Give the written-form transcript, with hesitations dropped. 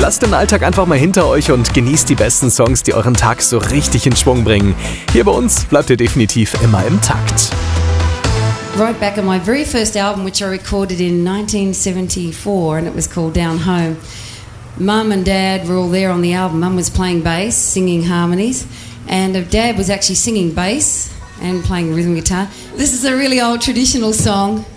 Lasst den Alltag einfach mal hinter euch und genießt die besten Songs, die euren Tag so richtig in Schwung bringen. Hier bei uns bleibt ihr definitiv immer im Takt. Right back on my very first album, which I recorded in 1974, and it was called Down Home. Mum and Dad were all there on the album. Mum was playing bass, singing harmonies, and Dad was actually singing bass and playing rhythm guitar. This is a really old traditional song.